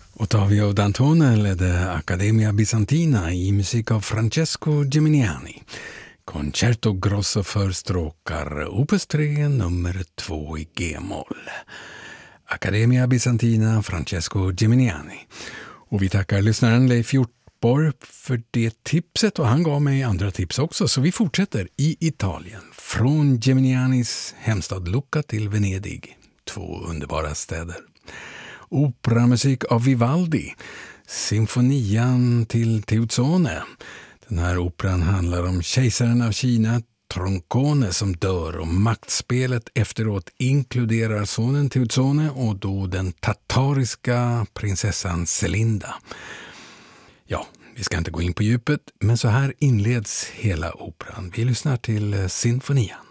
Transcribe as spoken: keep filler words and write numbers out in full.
Ottavio Dantone ledde Accademia Bizantina i musik av Francesco Geminiani. Concerto grosso för stråkar, opus tre, nummer två i G-moll. Accademia Bizantina, Francesco Geminiani. Och vi tackar lyssnaren Leif Hjortborg för det tipset, och han gav mig andra tips också, så vi fortsätter i Italien. Från Geminianis hemstad Lucca till Venedig, två underbara städer. Operamusik av Vivaldi, Symfonian till Teuzone. Den här operan handlar om kejsaren av Kina, Troncone, som dör, och maktspelet efteråt inkluderar sonen Teuzone och då den tatariska prinsessan Selinda. Ja, vi ska inte gå in på djupet, men så här inleds hela operan. Vi lyssnar till Symfonian.